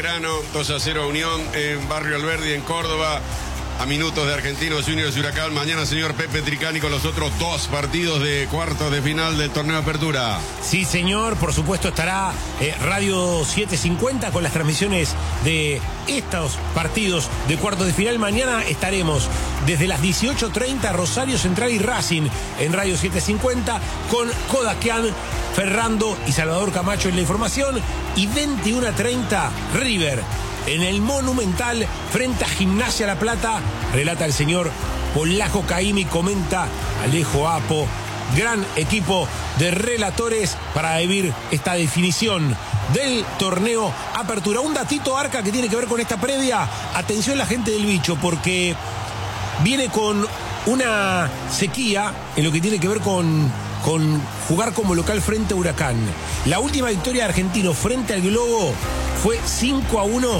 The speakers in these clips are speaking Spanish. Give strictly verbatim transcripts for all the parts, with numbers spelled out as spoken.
temprano, dos a cero Unión en Barrio Alberdi, en Córdoba. A minutos de Argentinos Juniors y Huracán. Mañana, señor Pepe Tricani, con los otros dos partidos de cuartos de final del torneo de apertura. Sí, señor. Por supuesto estará eh, Radio setecientos cincuenta con las transmisiones de estos partidos de cuartos de final. Mañana estaremos desde las dieciocho treinta Rosario Central y Racing en Radio setecientos cincuenta con Kodakian, Ferrando y Salvador Camacho en la información. Y veintiuno treinta River en el Monumental frente a Gimnasia La Plata. Relata el señor Polaco Caimi, comenta Alejo Apo. Gran equipo de relatores para vivir esta definición del torneo apertura. Un datito, Arca, que tiene que ver con esta previa. Atención la gente del Bicho, porque viene con una sequía en lo que tiene que ver con, con jugar como local frente a Huracán. La última victoria de Argentino frente al Globo fue cinco a uno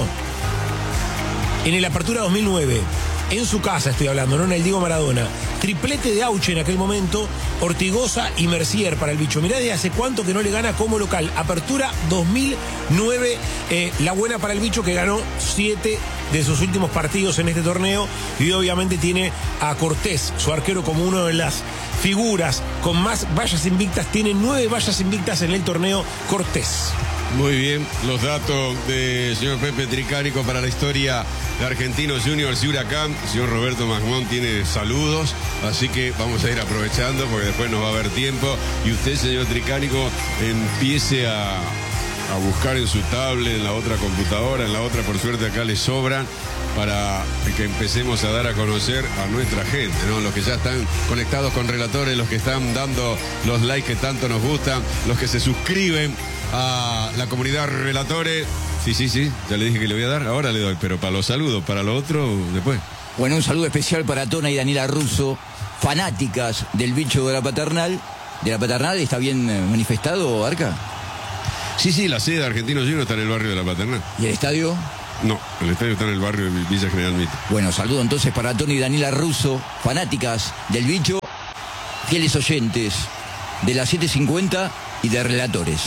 en el Apertura dos mil nueve. En su casa estoy hablando, no en el Diego Maradona. Triplete de Auche en aquel momento, Ortigosa y Mercier para el Bicho. Mirá de hace cuánto que no le gana como local. Apertura dos mil nueve, eh, la buena para el Bicho, que ganó siete de sus últimos partidos en este torneo. Y obviamente tiene a Cortés, su arquero, como una de las figuras con más vallas invictas. Tiene nueve vallas invictas en el torneo Cortés. Muy bien, los datos del señor Pepe Tricánico para la historia de Argentinos Juniors y Huracán. El señor Roberto Magmón tiene saludos, así que vamos a ir aprovechando porque después nos va a haber tiempo. Y usted, señor Tricánico, empiece a, a buscar en su tablet, en la otra computadora, en la otra, por suerte acá le sobran, para que empecemos a dar a conocer a nuestra gente, ¿no? Los que ya están conectados con relatores, los que están dando los likes que tanto nos gustan, los que se suscriben a la comunidad relatores. Sí, sí, sí, ya le dije que le voy a dar, ahora le doy, pero para los saludos, para lo otro, después. Bueno, un saludo especial para Tona y Daniela Russo, fanáticas del Bicho de la Paternal. ¿De la Paternal está bien manifestado, Arca? Sí, sí, la sede de Argentinos Juniors está en el barrio de la Paternal. ¿Y el estadio? No, el estadio está en el barrio de Villa General Mitre. Bueno, saludo entonces para Tona y Daniela Russo, fanáticas del Bicho, fieles oyentes de la setecientos cincuenta y de relatores.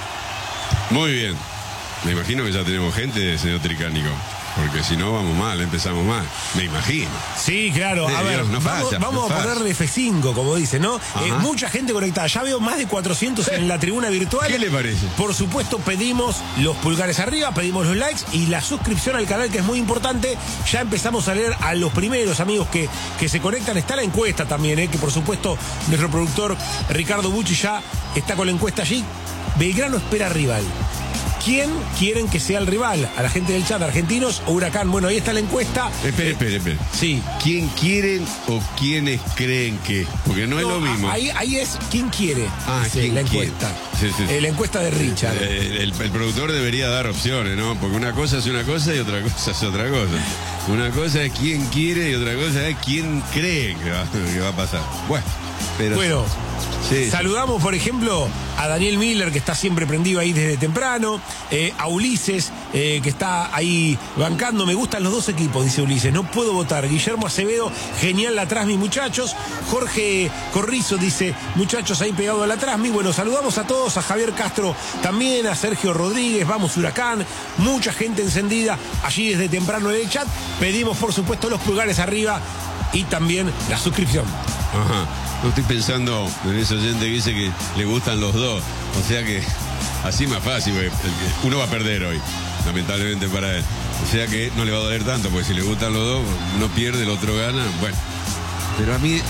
Muy bien. Me imagino que ya tenemos gente, señor Tricánico, porque si no vamos mal, empezamos mal. Me imagino. Sí, claro. A de ver, Dios, no vamos, falla, vamos no a ponerle F cinco, como dice, ¿no? Eh, mucha gente conectada. Ya veo más de cuatrocientos en la tribuna virtual. ¿Qué le parece? Por supuesto, pedimos los pulgares arriba, pedimos los likes y la suscripción al canal, que es muy importante. Ya empezamos a leer a los primeros amigos que, que se conectan. Está la encuesta también, ¿eh? Que por supuesto nuestro productor Ricardo Bucci ya está con la encuesta allí. Belgrano espera rival. ¿Quién quieren que sea el rival? A la gente del chat, Argentinos o Huracán. Bueno, ahí está la encuesta. Espere, espere, espere. Sí. ¿Quién quieren o quiénes creen que? Porque no, no es lo mismo. Ahí, ahí es quién quiere. Ah, dice, ¿quién la quiere? encuesta. Sí, sí. Eh, la encuesta de Richard. El, el, el, el productor debería dar opciones, ¿no? Porque una cosa es una cosa y otra cosa es otra cosa. Una cosa es quién quiere y otra cosa es quién cree que va, que va a pasar. Bueno, pero... Bueno. Sí, saludamos, por ejemplo, a Daniel Miller, que está siempre prendido ahí desde temprano, eh, a Ulises, eh, que está ahí bancando. Me gustan los dos equipos, dice Ulises, no puedo votar. Guillermo Acevedo, genial la Trasmi, muchachos. Jorge Corrizo dice, muchachos, ahí pegado a la Trasmi. Bueno, saludamos a todos, a Javier Castro también, a Sergio Rodríguez, vamos Huracán, mucha gente encendida allí desde temprano en el chat. Pedimos, por supuesto, los pulgares arriba y también la suscripción. Ajá. No estoy pensando en ese oyente que dice que le gustan los dos. O sea que así más fácil, porque uno va a perder hoy, lamentablemente para él. O sea que no le va a doler tanto, porque si le gustan los dos, uno pierde, el otro gana. Bueno, pero a mí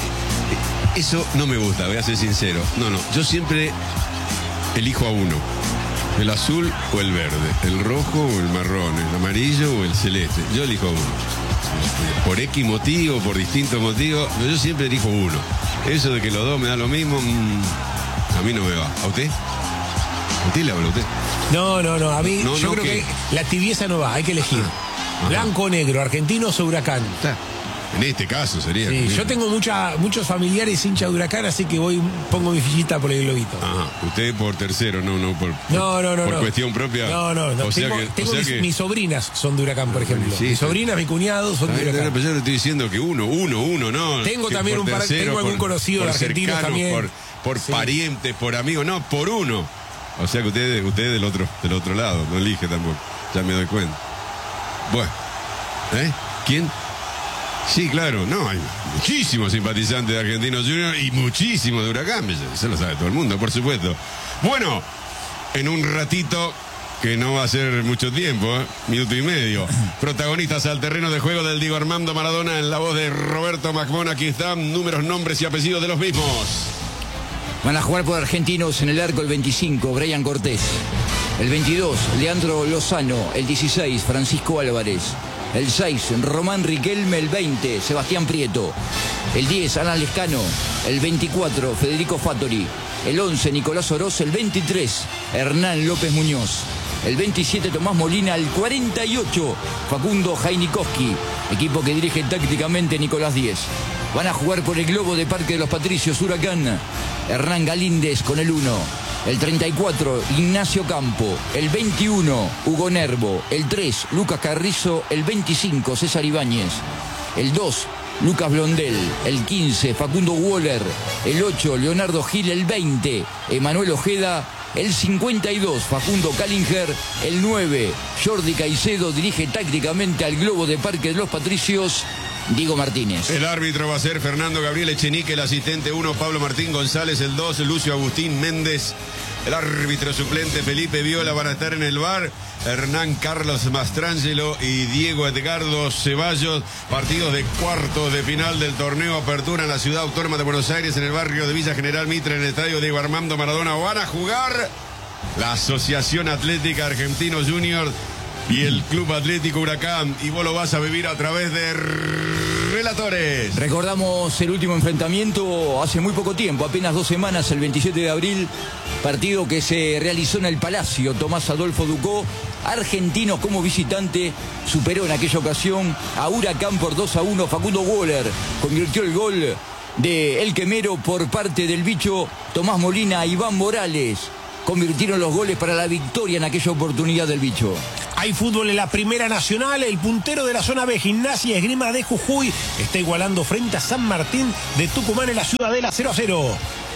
eso no me gusta, voy a ser sincero. No, no, yo siempre elijo a uno. El azul o el verde, el rojo o el marrón, el amarillo o el celeste. Yo elijo uno. Por X motivo, por distintos motivos, yo siempre elijo uno. Eso de que los dos me dan lo mismo, mmm, a mí no me va. ¿A usted? ¿A usted le habla a usted? No, no, no. A mí no, yo no, creo ¿qué? que la tibieza no va, hay que elegir. Ajá. Blanco o negro, Argentinos o Huracán. Está. En este caso sería. Sí, yo tengo mucha, muchos familiares hinchas de Huracán, así que voy pongo mi fichita por el globito. Ajá, usted por tercero, no, no por, no, no, no, por no. cuestión propia. No, no, no. O sea tengo que, tengo o sea mis, que... mis sobrinas son de Huracán, por ejemplo. Sí, mis sí. sobrinas, mi cuñado son de Huracán. Pero yo le estoy diciendo que uno, uno, uno, no. Tengo que también un par, tercero, tengo algún por, conocido por de argentinos cercanos, también. Por, por sí. parientes, por amigos, no, por uno. O sea que usted, usted del otro, del otro lado, no elige tampoco. Ya me doy cuenta. Bueno, ¿eh? ¿Quién? Sí, claro, no, hay muchísimos simpatizantes de Argentinos Juniors y muchísimos de Huracán. Eso lo sabe todo el mundo, por supuesto. Bueno, en un ratito, que no va a ser mucho tiempo, ¿eh? Minuto y medio. Protagonistas al terreno de juego del Diego Armando Maradona en la voz de Roberto Macmón. Aquí están números, nombres y apellidos de los mismos. Van a jugar por Argentinos en el arco el veinticinco, Brian Cortés. El veintidós, Leandro Lozano. El dieciséis, Francisco Álvarez. El seis, Román Riquelme. El veinte, Sebastián Prieto. El diez, Alan Lescano. El veinticuatro, Federico Fattori. El once, Nicolás Oroz. El veintitrés, Hernán López Muñoz. El veintisiete, Tomás Molina. El cuarenta y ocho, Facundo Jainikowski. Equipo que dirige tácticamente Nicolás Díez. Van a jugar por el globo de Parque de los Patricios, Huracán. Hernán Galíndez con el uno. El treinta y cuatro, Ignacio Campo. El veintiuno, Hugo Nervo. El tres, Lucas Carrizo. El veinticinco, César Ibáñez. El dos, Lucas Blondel. El quince, Facundo Waller. El ocho, Leonardo Gil. El veinte, Emanuel Ojeda. El cincuenta y dos, Facundo Callinger. El nueve, Jordi Caicedo. Dirige tácticamente al globo de Parque de los Patricios, Diego Martínez. El árbitro va a ser Fernando Gabriel Echenique, el asistente uno, Pablo Martín González, el dos, Lucio Agustín Méndez, el árbitro suplente Felipe Viola van a estar en el V A R, Hernán Carlos Mastrangelo y Diego Edgardo Ceballos. Partidos de cuartos de final del torneo Apertura en la Ciudad Autónoma de Buenos Aires, en el barrio de Villa General Mitre, en el estadio Diego Armando Maradona. Van a jugar la Asociación Atlética Argentinos Juniors y el Club Atlético Huracán, y vos lo vas a vivir a través de Relatores. Recordamos el último enfrentamiento hace muy poco tiempo, apenas dos semanas, el veintisiete de abril, partido que se realizó en el Palacio Tomás Adolfo Ducó. Argentinos como visitante superó en aquella ocasión a Huracán por dos a uno. Facundo Waller convirtió el gol de El Quemero por parte del bicho. Tomás Molina e Iván Morales convirtieron los goles para la victoria en aquella oportunidad del bicho. Hay fútbol en la Primera Nacional. El puntero de la zona B, Gimnasia y Esgrima de Jujuy, está igualando frente a San Martín de Tucumán en la Ciudadela, cero a cero.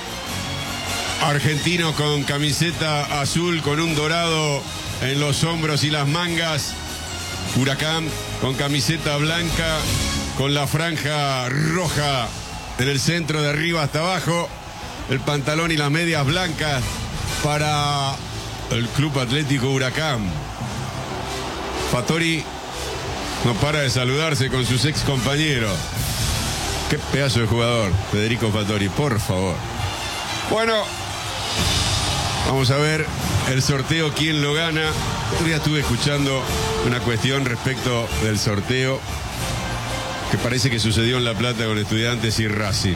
Argentino con camiseta azul con un dorado en los hombros y las mangas. Huracán con camiseta blanca con la franja roja en el centro de arriba hasta abajo. El pantalón y las medias blancas para el Club Atlético Huracán. Fattori no para de saludarse con sus ex compañeros. Qué pedazo de jugador, Federico Fattori, por favor. Bueno, vamos a ver el sorteo, quién lo gana. Otro día estuve escuchando una cuestión respecto del sorteo que parece que sucedió en La Plata con Estudiantes y Racing.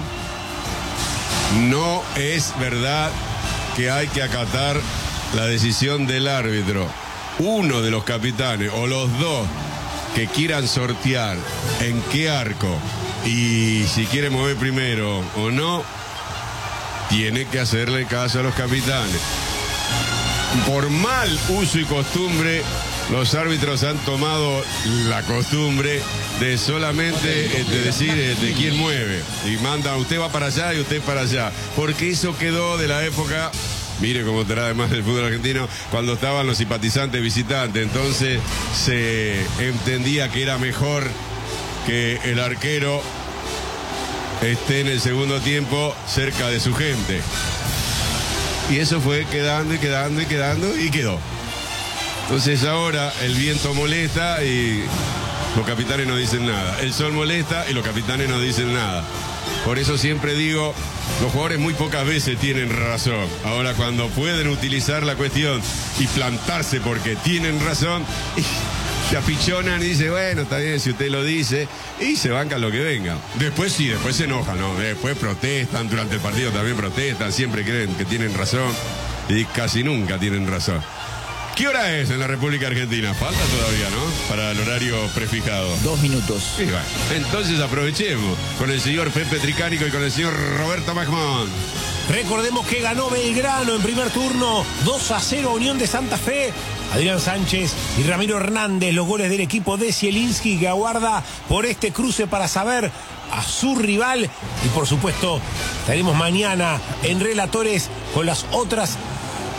No es verdad que hay que acatar la decisión del árbitro. Uno de los capitanes o los dos que quieran sortear en qué arco y si quiere mover primero o no, tiene que hacerle caso a los capitanes. Por mal uso y costumbre, los árbitros han tomado la costumbre de solamente eh, de decir eh, de quién mueve y manda, usted va para allá y usted para allá, porque eso quedó de la época. Mire cómo trae más el fútbol argentino, cuando estaban los simpatizantes visitantes. Entonces se entendía que era mejor que el arquero esté en el segundo tiempo cerca de su gente. Y eso fue quedando y quedando y quedando y quedó. Entonces ahora el viento molesta y los capitanes no dicen nada. El sol molesta y los capitanes no dicen nada. Por eso siempre digo, los jugadores muy pocas veces tienen razón. Ahora cuando pueden utilizar la cuestión y plantarse porque tienen razón, se apichonan y dicen, bueno, está bien si usted lo dice, y se bancan lo que venga. Después sí, después se enojan, ¿no? Después protestan, durante el partido también protestan, siempre creen que tienen razón y casi nunca tienen razón. ¿Qué hora es en la República Argentina? Falta todavía, ¿no? Para el horario prefijado. Dos minutos. Sí, bueno. Entonces aprovechemos con el señor Pepe Tricánico y con el señor Roberto Macmón. Recordemos que ganó Belgrano en primer turno, dos a cero Unión de Santa Fe. Adrián Sánchez y Ramiro Hernández, los goles del equipo de Zielinski, que aguarda por este cruce para saber a su rival. Y por supuesto, estaremos mañana en Relatores con las otras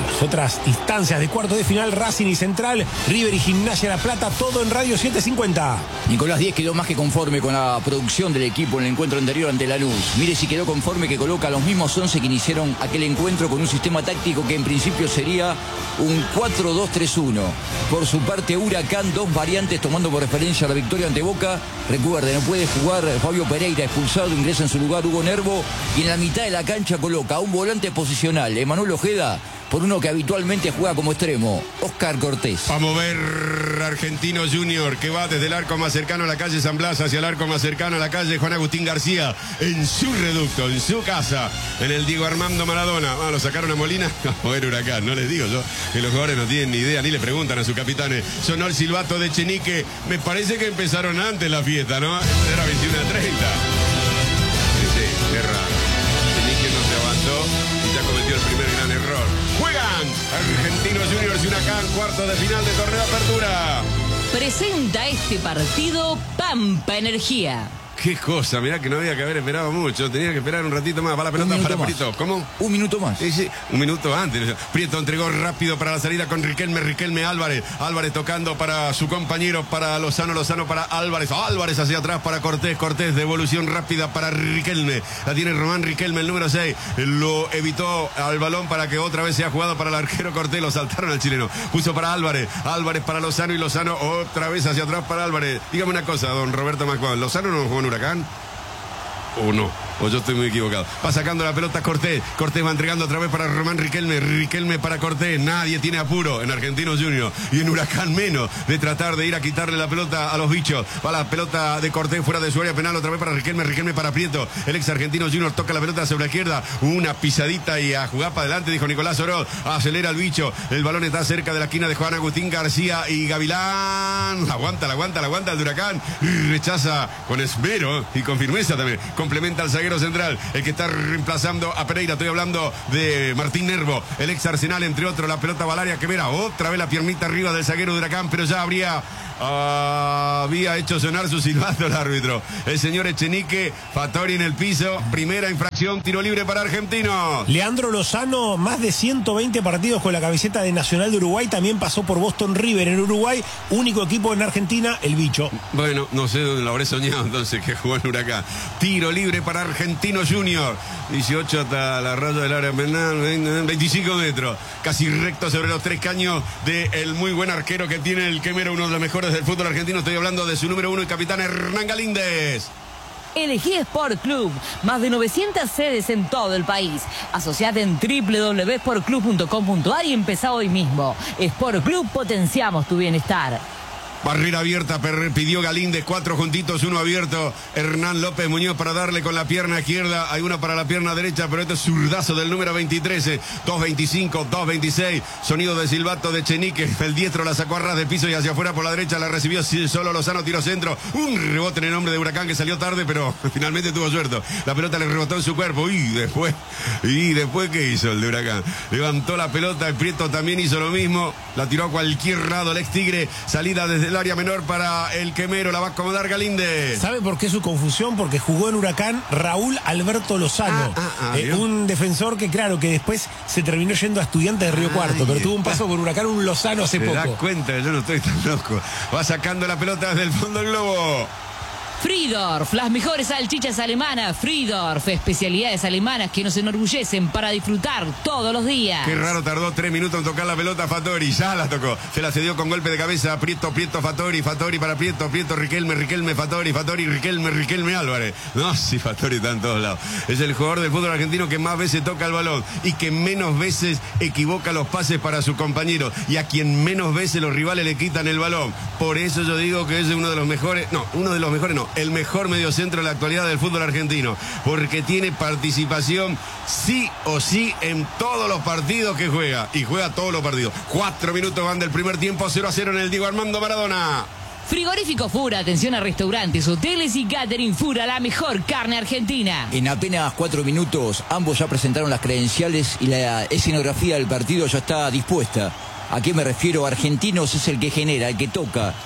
Otras instancias de cuarto de final, Racing y Central, River y Gimnasia La Plata, todo en Radio setecientos cincuenta. Nicolás Díez quedó más que conforme con la producción del equipo en el encuentro anterior ante Lanús. Mire si quedó conforme que coloca a los mismos once que iniciaron aquel encuentro con un sistema táctico que en principio sería un cuatro dos tres uno. Por su parte, Huracán, dos variantes tomando por referencia a la victoria ante Boca. Recuerde, no puede jugar Fabio Pereira, expulsado, ingresa en su lugar Hugo Nervo, y en la mitad de la cancha coloca a un volante posicional, Emanuel Ojeda, por uno que habitualmente juega como extremo, Oscar Cortés. Vamos a ver Argentino Junior, que va desde el arco más cercano a la calle San Blas hacia el arco más cercano a la calle Juan Agustín García, en su reducto, en su casa, en el Diego Armando Maradona. Ah, lo sacaron a Molina. Vamos a ver Huracán, no les digo yo que los jugadores no tienen ni idea, ni le preguntan a sus capitanes. Sonó el silbato de Echenique. Me parece que empezaron antes la fiesta, ¿no? Era veintiuno a treinta. Sí, sí, qué raro. Echenique no se avanzó y ya cometió el primer gran error. Juegan Argentinos Juniors y Huracán, cuarto de final de torneo Apertura. Presenta este partido Pampa Energía. Qué cosa, mirá que no había que haber esperado mucho. Tenía que esperar un ratito más. Va la pelota para Prieto. ¿Cómo? Un minuto más. Sí, sí, un minuto antes. Prieto entregó rápido para la salida con Riquelme. Riquelme Álvarez. Álvarez tocando para su compañero, para Lozano. Lozano para Álvarez. Álvarez hacia atrás para Cortés. Cortés, devolución rápida para Riquelme. La tiene Román Riquelme, el número seis. Lo evitó al balón para que otra vez sea jugado para el arquero Cortés. Lo saltaron al chileno. Puso para Álvarez. Álvarez para Lozano y Lozano otra vez hacia atrás para Álvarez. Dígame una cosa, don Roberto Macón. ¿Lozano no jugó en Huracán? ¿O no? O yo estoy muy equivocado. Va sacando la pelota Cortés. Cortés va entregando otra vez para Román Riquelme. Riquelme para Cortés. Nadie tiene apuro en Argentinos Juniors. Y en Huracán menos de tratar de ir a quitarle la pelota a los bichos. Va la pelota de Cortés fuera de su área penal. Otra vez para Riquelme. Riquelme para Prieto. El ex Argentinos Juniors toca la pelota sobre la izquierda. Una pisadita y a jugar para adelante, dijo Nicolás Oroz. Acelera el bicho. El balón está cerca de la esquina de Juan Agustín García y Gavilán. Aguanta, la aguanta, la aguanta el de Huracán. Rechaza con esmero y con firmeza también. Complementa al zaguero central, el que está reemplazando a Pereira. Estoy hablando de Martín Nervo, el ex Arsenal, entre otros. La pelota Valaria que verá otra vez la piernita arriba del zaguero de Huracán, pero ya habría uh, había hecho sonar su silbato el árbitro. El señor Echenique, Fattori en el piso. Primera infracción, tiro libre para Argentinos. Leandro Lozano, más de ciento veinte partidos con la camiseta de Nacional de Uruguay. También pasó por Boston River en Uruguay. Único equipo en Argentina, el bicho. Bueno, no sé dónde lo habré soñado entonces, que jugó en Huracán. Tiro libre para Argentinos Junior. dieciocho hasta la raya del área penal, veinticinco metros. Casi recto sobre los tres caños del muy buen arquero que tiene el Quemero, uno de los mejores del fútbol argentino. Estoy hablando de su número uno y capitán, Hernán Galíndez. Elegí Sport Club, más de novecientas sedes en todo el país. Asociate en doble u doble u doble u punto sport club punto com punto a r y empezá hoy mismo. Sport Club, potenciamos tu bienestar. Barrera abierta, pidió Galíndez, cuatro juntitos, uno abierto. Hernán López Muñoz para darle con la pierna izquierda. Hay una para la pierna derecha, pero este es zurdazo del número veintitrés. dos veinticinco, dos veintiséis. Sonido de silbato de Echenique. El diestro la sacó a ras del piso y hacia afuera por la derecha. La recibió solo Lozano, tiro centro. Un rebote en el nombre de Huracán que salió tarde, pero finalmente tuvo suerte. La pelota le rebotó en su cuerpo. Y después, y después, ¿qué hizo el de Huracán? Levantó la pelota. El Prieto también hizo lo mismo. La tiró a cualquier lado el ex Tigre. Salida desde el área menor para el Quemero, la va a acomodar Galíndez. ¿Sabe por qué su confusión? Porque jugó en Huracán Raúl Alberto Lozano, ah, ah, ah, eh, un defensor que claro, que después se terminó yendo a Estudiantes de Río Cuarto, pero tuvo un paso por Huracán, un Lozano hace ¿Te poco. das cuenta? Yo no estoy tan loco. Va sacando la pelota desde el fondo del globo. Friedorf, las mejores salchichas alemanas. Friedorf, especialidades alemanas que nos enorgullecen para disfrutar todos los días. Qué raro, tardó tres minutos en tocar la pelota Fattori. Ya la tocó. Se la cedió con golpe de cabeza. Prieto, Prieto, Fattori. Fattori para Prieto. Prieto, Riquelme, Riquelme, Fattori. Fattori, Riquelme, Riquelme, Álvarez. No, sí, Fattori está en todos lados. Es el jugador del fútbol argentino que más veces toca el balón y que menos veces equivoca los pases para su compañero y a quien menos veces los rivales le quitan el balón. Por eso yo digo que es uno de los mejores, no, uno de los mejores no, el mejor mediocentro de la actualidad del fútbol argentino, porque tiene participación sí o sí en todos los partidos que juega, y juega todos los partidos. Cuatro minutos van del primer tiempo, cero a cero en el Diego Armando Maradona. Frigorífico Fura, atención a restaurantes, hoteles y catering. Fura, la mejor carne argentina. En apenas cuatro minutos, ambos ya presentaron las credenciales y la escenografía del partido ya está dispuesta. ¿A qué me refiero? Argentinos es el que genera, el que toca.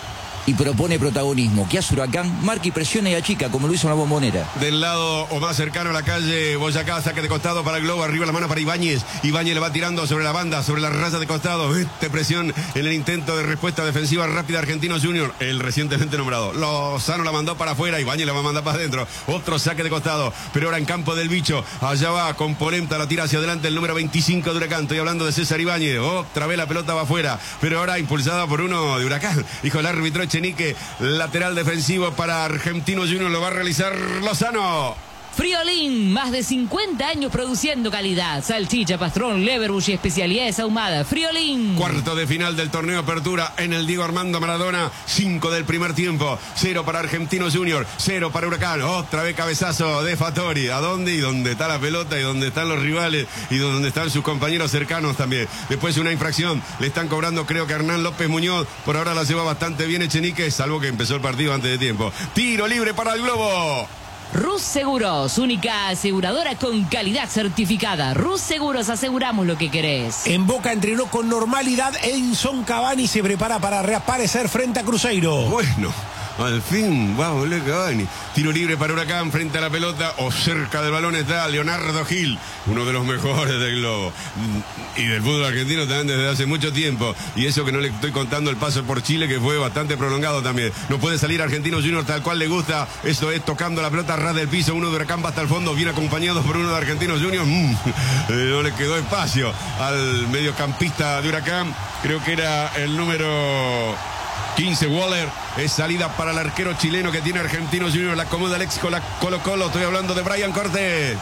y propone protagonismo. Que hace Huracán, marca y presiona y achica como lo hizo en la Bombonera. Del lado o más cercano a la calle Boyacá, saque de costado para el Globo, arriba la mano para Ibáñez. Ibáñez le va tirando sobre la banda, sobre la raya de costado. Mete presión en el intento de respuesta defensiva rápida Argentino Junior, el recientemente nombrado. Lozano la mandó para afuera, Ibáñez la va a mandar para adentro. Otro saque de costado, pero ahora en campo del bicho. Allá va con Polenta, la tira hacia adelante el número veinticinco de Huracán. Estoy hablando de César Ibáñez. Otra vez la pelota va afuera, pero ahora impulsada por uno de Huracán. Hijo el árbitro Echenique, lateral defensivo para Argentino Junior, lo va a realizar Lozano. Friolín, más de cincuenta años produciendo calidad. Salchicha, pastrón, leverbush y especialidades ahumadas. Friolín. Cuarto de final del torneo Apertura en el Diego Armando Maradona. Cinco del primer tiempo. Cero para Argentino Junior. Cero para Huracán. Otra vez cabezazo de Fattori. ¿A dónde? Y dónde está la pelota y dónde están los rivales y dónde están sus compañeros cercanos también. Después una infracción. Le están cobrando, creo que a Hernán López Muñoz. Por ahora la lleva bastante bien Echenique, salvo que empezó el partido antes de tiempo. Tiro libre para el Globo. Rus Seguros, única aseguradora con calidad certificada. Rus Seguros, aseguramos lo que querés. En Boca entrenó con normalidad. Edinson Cavani se prepara para reaparecer frente a Cruzeiro. Bueno, al fin va a volver Cavani. Tiro libre para Huracán frente a la pelota, o cerca del balón está Leonardo Gil, uno de los mejores del Globo y del fútbol argentino también desde hace mucho tiempo. Y eso que no le estoy contando el paso por Chile, que fue bastante prolongado también. No puede salir Argentino Junior tal cual le gusta. Esto es tocando la pelota ras del piso. Uno de Huracán va hasta el fondo, bien acompañado por uno de Argentino Junior. Mm, eh, no le quedó espacio al mediocampista de Huracán. Creo que era el número quince, Waller. Es salida para el arquero chileno que tiene Argentino Junior. La acomoda el ex Colo Colo. Estoy hablando de Brian Cortés.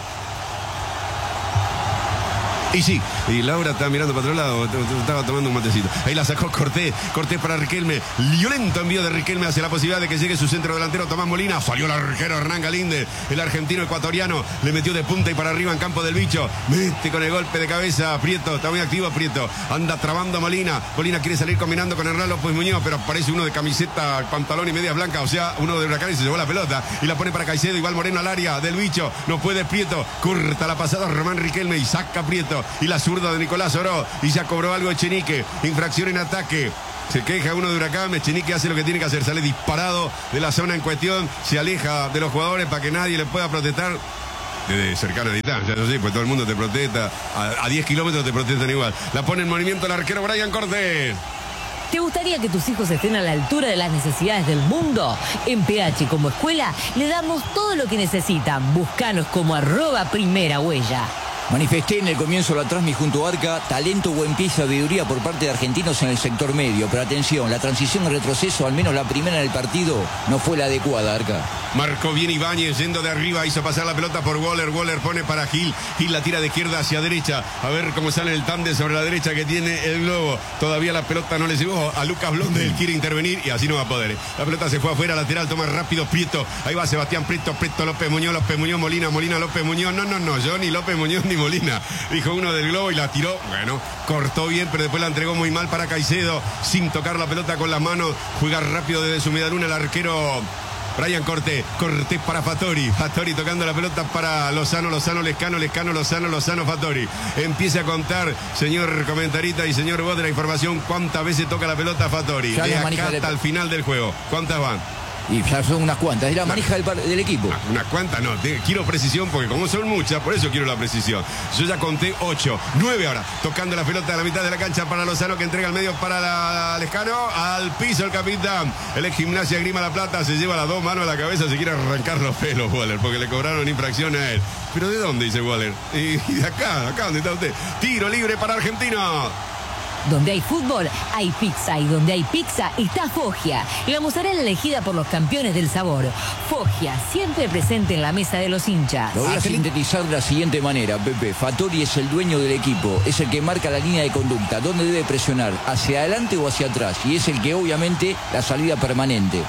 Y sí, y Laura está mirando para otro lado, estaba tomando un matecito. Ahí la sacó Cortés, Cortés para Riquelme. Violento envío de Riquelme hacia la posibilidad de que llegue su centro delantero Tomás Molina. Salió el arquero Hernán Galíndez, el argentino ecuatoriano. Le metió de punta y para arriba en campo del bicho. Mete con el golpe de cabeza Prieto, está muy activo Prieto. Anda trabando a Molina. Molina quiere salir combinando con Hernán López Muñoz, pero aparece uno de camiseta, pantalón y medias blancas, o sea, uno de Huracán, y se llevó la pelota. Y la pone para Caicedo, igual Moreno al área del bicho. No puede Prieto, corta la pasada Román Riquelme y saca Prieto. Y la zurda de Nicolás Oró, y ya cobró algo Echenique. Infracción en ataque. Se queja uno de Huracán. Echenique hace lo que tiene que hacer, sale disparado de la zona en cuestión, se aleja de los jugadores para que nadie le pueda protestar. Desde cercana a distancia, eso sí, pues todo el mundo te protesta. A, a diez kilómetros te protestan igual. La pone en movimiento el arquero Brian Cortés. ¿Te gustaría que tus hijos estén a la altura de las necesidades del mundo? En P H como escuela le damos todo lo que necesitan. Búscanos como arroba primera huella. Manifesté en el comienzo de la transmisión junto a Arca talento, buen pie y sabiduría por parte de argentinos en el sector medio. Pero atención, la transición en retroceso, al menos la primera en el partido, no fue la adecuada, Arca. Marcó bien Ibáñez, yendo de arriba, hizo pasar la pelota por Waller. Waller pone para Gil. Gil la tira de izquierda hacia derecha. A ver cómo sale el tándem sobre la derecha que tiene el Globo. Todavía la pelota no le llegó a Lucas Blonde. Él quiere intervenir y así no va a poder. La pelota se fue afuera, lateral, toma rápido Prieto. Ahí va Sebastián Prieto, Prieto López Muñoz, López Muñoz, Molina, Molina, López Muñoz. No, no, no, yo ni López Muñoz ni Molina. Dijo uno del Globo y la tiró. Bueno, cortó bien, pero después la entregó muy mal para Caicedo. Sin tocar la pelota con las manos. Juega rápido desde su medaluna el arquero Brian Cortés. Cortés para Fattori. Fattori tocando la pelota para Lozano, Lozano, Lescano, Lescano, Lozano, Lozano, Fattori. Empieza a contar, señor comentarista y señor vos de la información, cuántas veces toca la pelota Fattori. De acá hasta el final del juego. ¿Cuántas van? Y ya son unas cuantas, es la manija del, del equipo. Unas cuantas no, te, quiero precisión porque como son muchas, por eso quiero la precisión. Yo ya conté ocho, nueve ahora, tocando la pelota a la mitad de la cancha para Lozano, que entrega al medio para la, Lescano, al piso el capitán. El ex Gimnasia Grima La Plata se lleva las dos manos a la cabeza, se quiere arrancar los pelos Waller, porque le cobraron infracción a él. ¿Pero de dónde? Dice Waller. Y, y de acá, acá donde está usted. Tiro libre para Argentina. Donde hay fútbol, hay pizza. Y donde hay pizza, está Foggia. La mozzarella elegida por los campeones del sabor. Foggia, siempre presente en la mesa de los hinchas. Lo voy a sintetizar de la siguiente manera, Pepe. Fattori es el dueño del equipo. Es el que marca la línea de conducta. ¿Dónde debe presionar? ¿Hacia adelante o hacia atrás? Y es el que, obviamente, la salida permanente.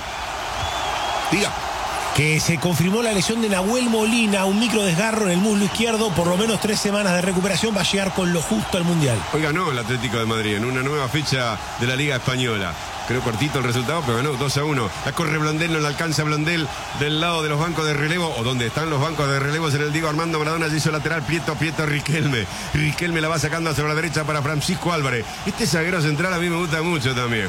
Diga. Que se confirmó la lesión de Nahuel Molina, un micro desgarro en el muslo izquierdo, por lo menos tres semanas de recuperación, va a llegar con lo justo al Mundial. Hoy ganó el Atlético de Madrid en una nueva fecha de la Liga Española. Creo cortito el resultado, pero ganó dos a uno. La corre Blondel, no la alcanza Blondel del lado de los bancos de relevo, o donde están los bancos de relevos en el Diego Armando Maradona. Se hizo lateral, Prieto, Prieto, Riquelme. Riquelme la va sacando hacia la derecha para Francisco Álvarez. Este zaguero central a mí me gusta mucho también.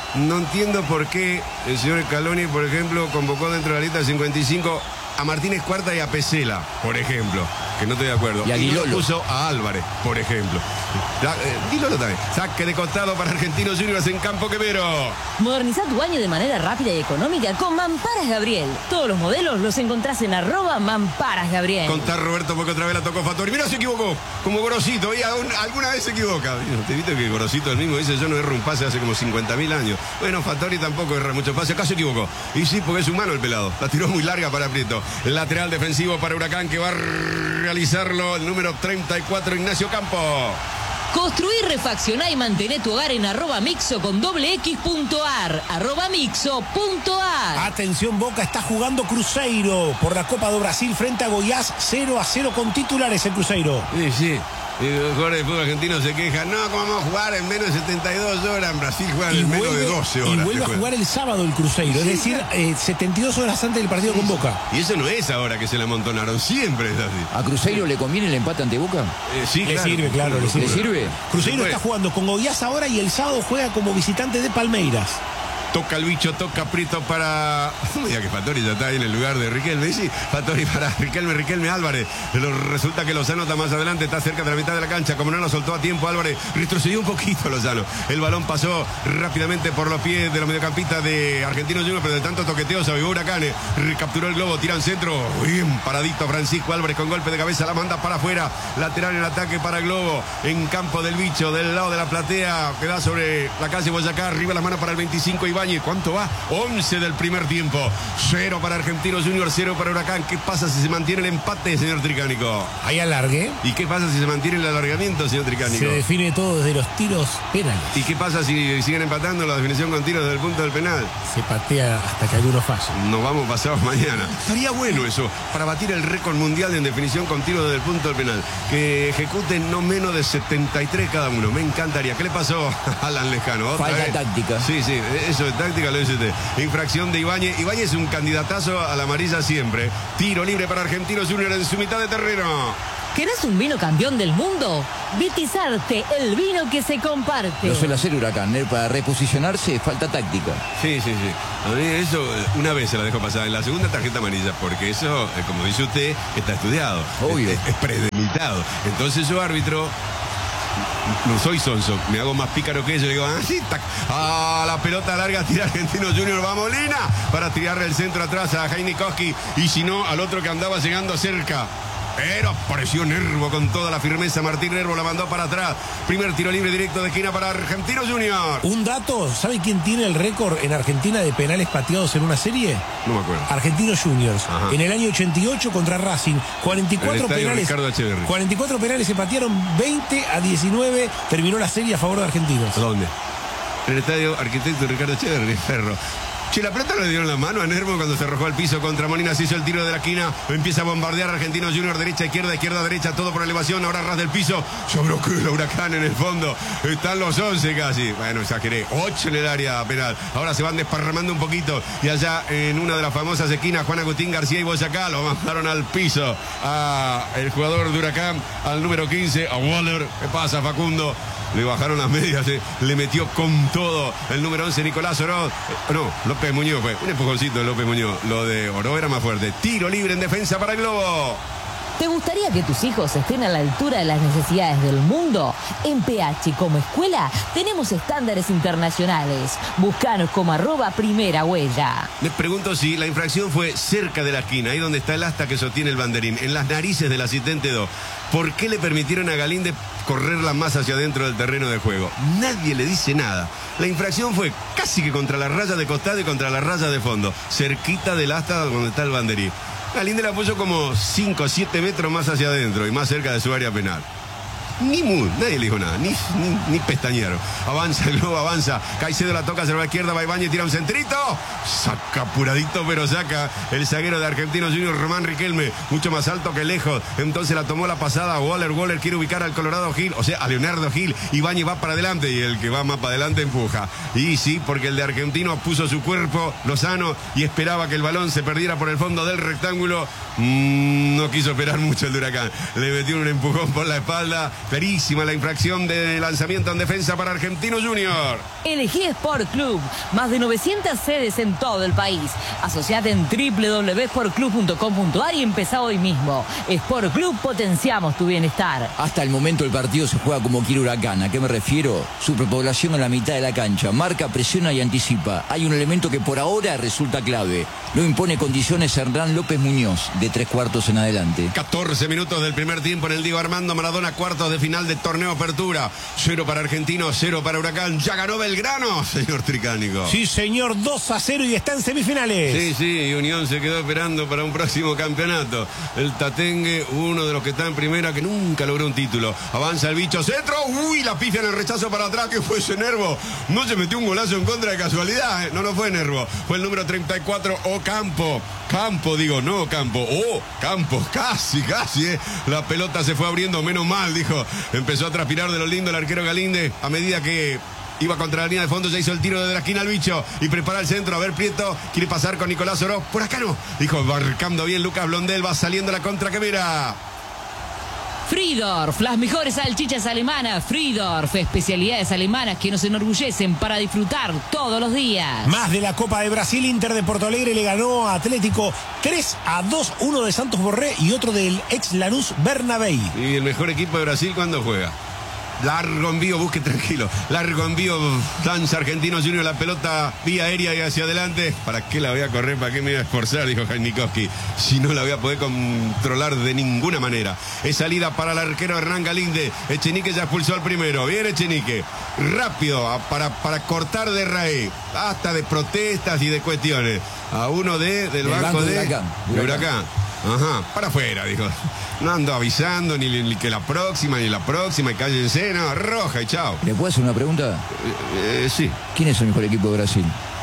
no entiendo por qué el señor Scaloni, por ejemplo, convocó dentro de la lista cincuenta y cinco a Martínez Cuarta y a Pesela, por ejemplo, que no estoy de acuerdo. Y a Di Lolo. Y no puso a Álvarez, por ejemplo. La, eh, Di Lolo también. Saque de costado para Argentinos Juniors en Campo Quemero. Moderniza tu baño de manera rápida y económica con Mamparas Gabriel. Todos los modelos los encontrás en arroba Mamparas Gabriel. Contar Roberto porque otra vez la tocó Fattori. Mirá, se equivocó. Como Gorosito. Y aún, alguna vez se equivoca. Te viste que Gorosito el mismo dice: yo no erro un pase hace como cincuenta mil años. Bueno, Fattori tampoco erra mucho pase. Acá se equivocó. Y sí, porque es humano el pelado. La tiró muy larga para Prieto. El lateral defensivo para Huracán que va a realizarlo el número treinta y cuatro, Ignacio Campo. Construir, refaccionar y mantener tu hogar en arroba mixo con doble x punto ar. Arroba mixo punto ar. Atención, Boca está jugando Cruzeiro por la Copa do Brasil frente a Goiás, cero a cero con titulares el Cruzeiro. Sí, sí. Y los jugadores de fútbol argentino se quejan: no, ¿cómo vamos a jugar en menos de setenta y dos horas? En Brasil juegan Y en menos vuelve, de doce horas. y vuelve a jugar el sábado el Cruzeiro, Sí, es decir, claro. eh, setenta y dos horas antes del partido con Boca. Y eso no es ahora que se la amontonaron, siempre es así. ¿A Cruzeiro le conviene el empate ante Boca? Eh, sí, Le claro. sirve, claro, le sirve. ¿Le sirve? Cruzeiro Se puede. está jugando con Goiás ahora y el sábado juega como visitante de Palmeiras. Toca el bicho, toca Prieto para... No me diga que Fattori ya está ahí en el lugar de Riquelme. Sí, Fattori para Riquelme, Riquelme Álvarez. Pero resulta que Lozano está más adelante, está cerca de la mitad de la cancha. Como no lo soltó a tiempo, Álvarez retrocedió un poquito Lozano. El balón pasó rápidamente por los pies de los mediocampistas de Argentinos Juniors, pero de tanto toqueteo se avivó Huracán. Recapturó el globo, tiran centro. Bien paradito Francisco Álvarez con golpe de cabeza, la manda para afuera. Lateral en ataque para Globo. En campo del bicho, del lado de la platea. Queda sobre la calle Boyacá. Arriba las manos para el veinticinco, Ibáñez. ¿Cuánto va? once del primer tiempo. Cero para Argentinos Juniors, cero para Huracán. ¿Qué pasa si se mantiene el empate, señor Tricánico? Ahí alargue. ¿Y qué pasa si se mantiene el alargamiento, señor Tricánico? Se define todo desde los tiros penales. ¿Y qué pasa si siguen empatando la definición con tiros desde el punto del penal? Se patea hasta que alguno falle. Nos vamos pasados mañana. Estaría bueno eso, para batir el récord mundial en definición con tiros desde el punto del penal. Que ejecuten no menos de setenta y tres cada uno. Me encantaría. ¿Qué le pasó a Alan Lejano? ¿Otra Falta vez? táctica. Sí, sí, eso es táctica, lo dice usted. Infracción de Ibáñez. Ibáñez es un candidatazo a la amarilla siempre. Tiro libre para Argentinos Juniors en su mitad de terreno. ¿Querés un vino campeón del mundo? Vitizarte, el vino que se comparte. Lo suele hacer Huracán, ¿eh? Para reposicionarse falta táctica. Sí, sí, sí. A mí eso eh, una vez se la dejo pasar. En la segunda tarjeta amarilla, porque eso, eh, como dice usted, está estudiado. Obvio. Es, es premeditado. Entonces yo, árbitro, no soy sonso, me hago más pícaro que ellos. Le digo: ah, sí, tac. Ah, la pelota larga, tira Argentinos Juniors, va Molina para tirarle el centro atrás a Heinikowski. Y si no, al otro que andaba llegando cerca. Pero apareció Nervo con toda la firmeza. Martín Nervo la mandó para atrás. Primer tiro libre directo de esquina para Argentinos Juniors. Un dato, ¿sabe quién tiene el récord en Argentina de penales pateados en una serie? No me acuerdo. Argentinos Juniors. Ajá. En el año ochenta y ocho contra Racing, cuarenta y cuatro El estadio penales. Ricardo Echeverri. cuarenta y cuatro penales se patearon, veinte a diecinueve. Terminó la serie a favor de Argentinos. ¿Dónde? En el estadio Arquitecto Ricardo Echeverri, Ferro. Che, la pelota le dieron la mano a Nervo cuando se arrojó al piso contra Molina. Se hizo el tiro de la esquina. Empieza a bombardear Argentinos Juniors. Derecha, izquierda, izquierda, derecha. Todo por elevación. Ahora ras del piso. Se bloqueó el Huracán en el fondo. Están los once casi. Bueno, exageré. ocho en el área penal. Ahora se van desparramando un poquito. Y allá en una de las famosas esquinas, Juan Agustín García y Boyacá lo mandaron al piso. A el jugador de Huracán, al número quince, a Waller. ¿Qué pasa, Facundo? Le bajaron las medias, eh. Le metió con todo el número once, Nicolás Oroz. Eh, no, López Muñoz fue. Un empujoncito de López Muñoz. Lo de Oroz era más fuerte. Tiro libre en defensa para el Globo. ¿Te gustaría que tus hijos estén a la altura de las necesidades del mundo? En P H como escuela tenemos estándares internacionales. Búscanos como arroba primera huella. Les pregunto si la infracción fue cerca de la esquina, ahí donde está el asta que sostiene el banderín, en las narices del asistente dos. ¿Por qué le permitieron a Galíndez correrla más hacia adentro del terreno de juego? Nadie le dice nada. La infracción fue casi que contra la raya de costado y contra la raya de fondo, cerquita del asta donde está el banderín. Galíndez la puso como cinco o siete metros más hacia adentro y más cerca de su área penal. Ni mu, nadie le dijo nada, ni, ni, ni pestañero. Avanza el Globo, avanza. Caicedo la toca, se va a la izquierda, va Ibáñez, tira un centrito. Saca apuradito, pero saca el zaguero de Argentinos Juniors, Román Riquelme, mucho más alto que lejos. Entonces la tomó la pasada Waller. Waller quiere ubicar al Colorado Gil, o sea, a Leonardo Gil. Ibáñez va para adelante y el que va más para adelante empuja. Y sí, porque el de Argentino puso su cuerpo, Lozano, y esperaba que el balón se perdiera por el fondo del rectángulo. Mm, no quiso esperar mucho el de Huracán. Le metió un empujón por la espalda Clarísima la infracción de lanzamiento en defensa para Argentinos Junior. Elegí Sport Club, más de novecientas sedes en todo el país. Asociate en doble u doble u doble u punto sport club punto com punto a r y empezá hoy mismo. Sport Club, potenciamos tu bienestar. Hasta el momento el partido se juega como quiere Huracán. ¿A qué me refiero? Superpoblación en la mitad de la cancha. Marca, presiona y anticipa. Hay un elemento que por ahora resulta clave. No impone condiciones Hernán López Muñoz, de tres cuartos en adelante. catorce minutos del primer tiempo en el Diego Armando Maradona, cuartos de final de torneo Apertura. Cero para Argentinos, cero para Huracán. Ya ganó Belgrano, señor Tricánico. Sí, señor, dos a cero y está en semifinales. Sí, sí, y Unión se quedó esperando para un próximo campeonato. El Tatengue, uno de los que está en primera, que nunca logró un título. Avanza el bicho, centro, uy, la pifia en el rechazo para atrás, que fue ese Nervo. No se metió un golazo en contra de casualidad, ¿eh? No, no fue Nervo. Fue el número treinta y cuatro, Ocampo. Campo, digo, no Campo. Oh, Campos, casi, casi, ¿eh? La pelota se fue abriendo, menos mal, dijo. Empezó a transpirar de lo lindo el arquero Galíndez a medida que iba contra la línea de fondo, ya hizo el tiro desde la esquina al bicho y prepara el centro. A ver, Prieto quiere pasar con Nicolás Oroz. Por acá no. Dijo, marcando bien Lucas Blondel, va saliendo la contra que mira. Friedorf, las mejores salchichas alemanas. Friedorf, especialidades alemanas que nos enorgullecen para disfrutar todos los días. Más de la Copa de Brasil, Inter de Porto Alegre le ganó a Atlético tres a dos, uno de Santos Borré y otro del ex Lanús Bernabéi. Y el mejor equipo de Brasil, ¿cuándo juega? Largo envío, busque tranquilo. Largo envío, danza Argentinos Junior, la pelota vía aérea y hacia adelante. ¿Para qué la voy a correr? ¿Para qué me voy a esforzar? Dijo Jainikowski. Si no la voy a poder controlar de ninguna manera. Es salida para el arquero Hernán Galíndez. Echenique ya expulsó al primero. Bien Echenique. Rápido para, para cortar de raíz. Hasta de protestas y de cuestiones. A uno de, del banco, banco de, de Huracán. De Huracán. Ajá, para afuera, dijo. No ando avisando ni, ni que la próxima, ni la próxima, y cállense, no, roja y chao. ¿Le puedo hacer una pregunta? Eh, eh, sí. ¿Quién es el mejor equipo de Brasil?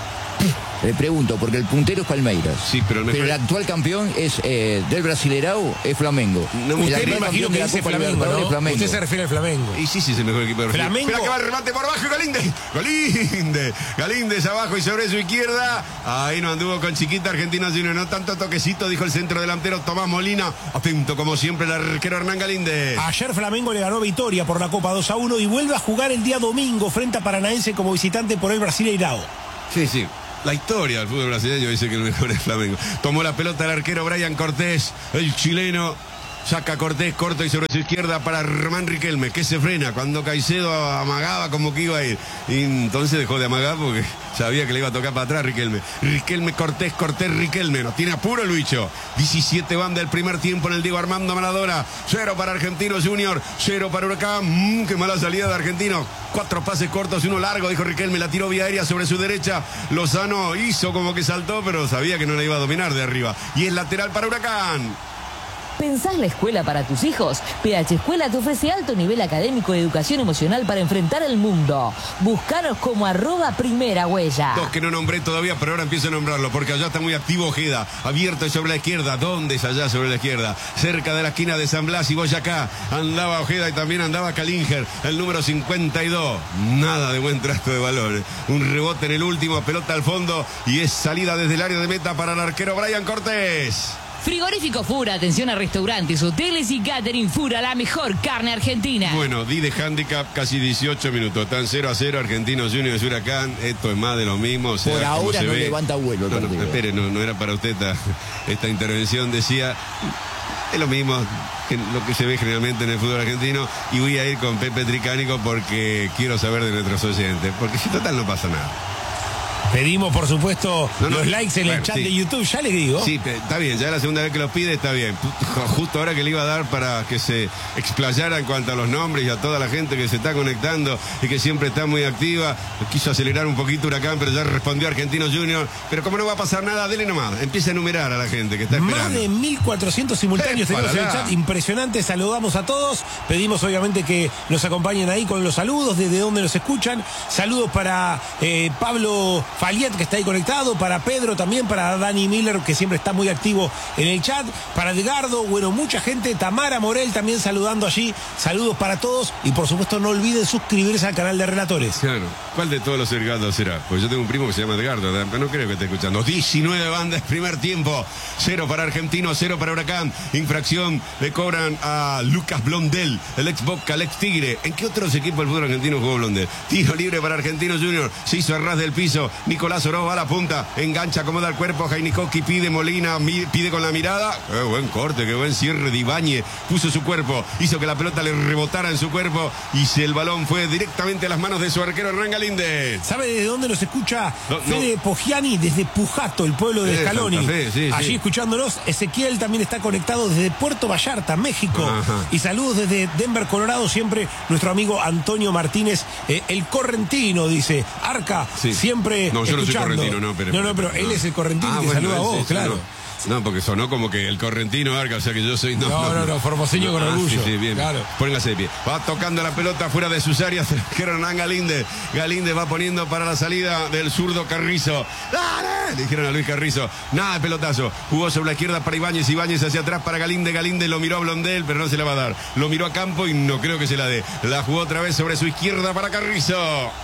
Le pregunto, porque el puntero es Palmeiras. Sí, pero el, mejor... pero el actual campeón es eh, del Brasileirao, es Flamengo. No, usted me imagino que dice Flamengo, ¿no? Flamengo. Usted se refiere al Flamengo. Y sí, sí, es el mejor equipo de Brasil. Flamengo. Espera que va el remate por abajo, Galíndez. Galíndez. Galíndez abajo y sobre su izquierda. Ahí no anduvo con chiquita Argentina Junior. No tanto toquecito, dijo el centro delantero Tomás Molina. Atento como siempre el arquero Hernán Galíndez. Ayer Flamengo le ganó Vitória por la Copa dos a uno y vuelve a jugar el día domingo frente a Paranaense como visitante por el Brasileirao. Sí, sí. La historia del fútbol brasileño dice que el mejor es Flamengo. Tomó la pelota el arquero Brian Cortés, el chileno. Saca Cortés, corto y sobre su izquierda para Román Riquelme, que se frena cuando Caicedo amagaba como que iba a ir. Y entonces dejó de amagar porque sabía que le iba a tocar para atrás Riquelme. Riquelme, Cortés, Cortés, Riquelme. Nos tiene apuro el bicho. diecisiete van del primer tiempo en el Diego Armando Maradona. Cero para Argentinos Junior, cero para Huracán. Mmm, qué mala salida de Argentinos. Cuatro pases cortos y uno largo, dijo Riquelme. La tiró vía aérea sobre su derecha. Lozano hizo como que saltó, pero sabía que no la iba a dominar de arriba. Y es lateral para Huracán. ¿Pensás la escuela para tus hijos? P H Escuela te ofrece alto nivel académico y educación emocional para enfrentar el mundo. Búscanos como arroba primera huella. Dos que no nombré todavía, pero ahora empiezo a nombrarlo, porque allá está muy activo Ojeda. Abierto y sobre la izquierda. ¿Dónde es allá sobre la izquierda? Cerca de la esquina de San Blas y Boyacá. Andaba Ojeda y también andaba Kalinger, el número cincuenta y dos. Nada de buen trasto de valores. Un rebote en el último, pelota al fondo y es salida desde el área de meta para el arquero Brian Cortés. Frigorífico Fura, atención a restaurantes, hoteles y catering. Fura, la mejor carne argentina. Bueno, di de handicap casi dieciocho minutos. Están cero a cero Argentinos Junior y Huracán. Esto es más de lo mismo. O sea, por ahora no ve. Levanta vuelo. No, no, espere, no, no era para usted esta, esta intervención. Decía, es lo mismo que lo que se ve generalmente en el fútbol argentino. Y voy a ir con Pepe Tricánico porque quiero saber de nuestros oyentes. Porque si total no pasa nada. Pedimos, por supuesto, no, no, los likes en bueno, el chat sí. de YouTube, ya les digo. Sí, está bien, ya la segunda vez que los pide está bien. Justo ahora que le iba a dar para que se explayara en cuanto a los nombres y a toda la gente que se está conectando y que siempre está muy activa. Quiso acelerar un poquito Huracán, pero ya respondió Argentinos Junior. Pero como no va a pasar nada, dele nomás. Empieza a enumerar a la gente que está esperando. Más de mil cuatrocientos simultáneos tenemos en el chat. Impresionante, saludamos a todos. Pedimos obviamente que nos acompañen ahí con los saludos, desde donde nos escuchan. Saludos para eh, Pablo Faliet, que está ahí conectado, para Pedro también, para Dani Miller, que siempre está muy activo en el chat, para Edgardo, bueno, mucha gente, Tamara Morel también saludando allí, saludos para todos y por supuesto no olviden suscribirse al canal de Relatores. Claro, ¿Cuál de todos los Edgardos será? Pues yo tengo un primo que se llama Edgardo, pero no creo que esté escuchando. diecinueve bandas, primer tiempo. Cero para Argentino, cero para Huracán. Infracción le cobran a Lucas Blondel, el ex Boca, el ex Tigre. ¿En qué otros equipos del fútbol argentino jugó Blondel? Tiro libre para Argentino Junior. Se hizo a ras del piso. Nicolás Oroz va a la punta. Engancha, acomoda el cuerpo. Jainikowski pide Molina, pide con la mirada. Qué buen corte, qué buen cierre de Ibáñez. Puso su cuerpo, hizo que la pelota le rebotara en su cuerpo y si el balón fue directamente a las manos de su arquero Hernán Galíndez. ¿Sabe desde dónde nos escucha no, Fede no. Poggiani? Desde Pujato, el pueblo de Eh, Scaloni. Santa Fe, sí, Allí sí. escuchándonos. Ezequiel también está conectado desde Puerto Vallarta, México. Ajá. Y saludos desde Denver, Colorado. Siempre nuestro amigo Antonio Martínez, eh, el correntino, dice. Arca, Sí. siempre No, yo no soy escuchando. correntino, no, pero- no, no, pero no. él es el correntino Ah, y te bueno, saluda a sí, vos, sí, claro. No. No, porque sonó como que el correntino Arca, o sea que yo soy... No, no, no, formoseño con Ah, orgullo. Sí, sí, bien. Claro. Póngase de pie. Va tocando la pelota fuera de sus áreas, que Hernán Galíndez. Galíndez va poniendo para la salida del zurdo Carrizo. ¡Dale! Le dijeron a Luis Carrizo. Nada de pelotazo. Jugó sobre la izquierda para Ibáñez, Ibáñez hacia atrás para Galíndez. Galíndez lo miró a Blondel, pero no se la va a dar. Lo miró a Campo y no creo que se la dé. La jugó otra vez sobre su izquierda para Carrizo.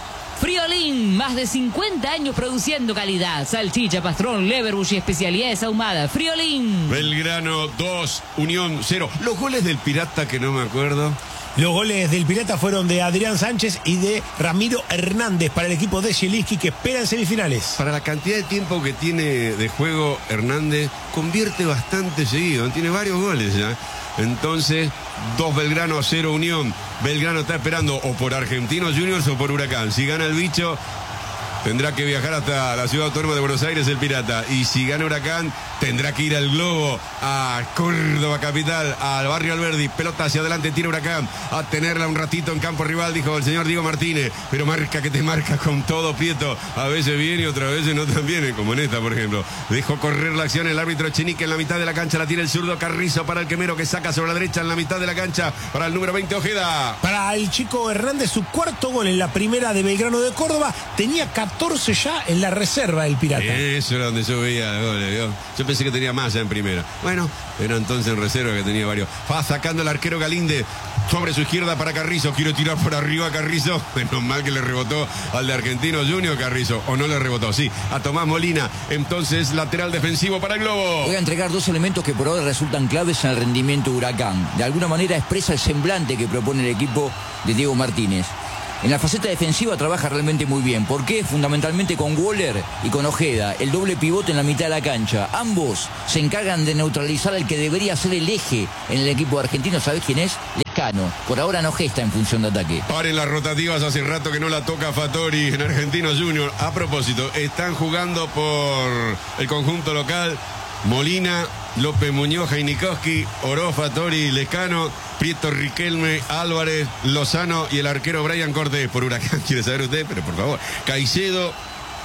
Friolín, más de cincuenta años produciendo calidad. Salchicha, pastrón, leverbush y especialidades ahumadas. Friolín. Belgrano dos, Unión cero. Los goles del Pirata que no me acuerdo. Los goles del Pirata fueron de Adrián Sánchez y de Ramiro Hernández para el equipo de Zielinski, que espera en semifinales. Para la cantidad de tiempo que tiene de juego Hernández, convierte bastante seguido. Tiene varios goles ya. Entonces, dos Belgrano a cero Unión. Belgrano está esperando o por Argentinos Juniors o por Huracán. Si gana el bicho, tendrá que viajar hasta la ciudad autónoma de Buenos Aires el Pirata. Y si gana Huracán, tendrá que ir al Globo, a Córdoba capital, al barrio Alberdi. Pelota hacia adelante, tira Huracán. A tenerla un ratito en campo rival, dijo el señor Diego Martínez. Pero marca que te marca con todo, Prieto. A veces viene y otras veces no tan viene, como en esta, por ejemplo. Dejó correr la acción el árbitro Echenique en la mitad de la cancha. La tira el zurdo Carrizo para el quemero que saca sobre la derecha en la mitad de la cancha. Para el número veinte, Ojeda. Para el chico Hernández, su cuarto gol en la primera de Belgrano de Córdoba. Tenía catorce ya en la reserva del Pirata. Eso era donde yo veía goles, ¿vio? Yo pensé que tenía más ya en primera. Bueno, era entonces en reserva que tenía varios. Va sacando el arquero Galíndez sobre su izquierda para Carrizo. Quiero tirar por arriba a Carrizo. Menos mal que le rebotó al de Argentinos Junior Carrizo. O no le rebotó, sí. A Tomás Molina. Entonces lateral defensivo para el Globo. Voy a entregar dos elementos que por ahora resultan claves en el rendimiento de Huracán. De alguna manera expresa el semblante que propone el equipo de Diego Martínez. En la faceta defensiva trabaja realmente muy bien. ¿Por qué? Fundamentalmente con Waller y con Ojeda, el doble pivote en la mitad de la cancha. Ambos se encargan de neutralizar al que debería ser el eje en el equipo argentino. ¿Sabés quién es? Lescano. Por ahora no gesta en función de ataque. Paren las rotativas, hace rato que no la toca Fattori en Argentinos Junior. A propósito, están jugando por el conjunto local Molina, López Muñoz, Jainikowski, Oroz, Fattori, Lescano, Prieto, Riquelme, Álvarez, Lozano y el arquero Brian Cortés. Por Huracán, quiere saber usted, pero por favor. Caicedo,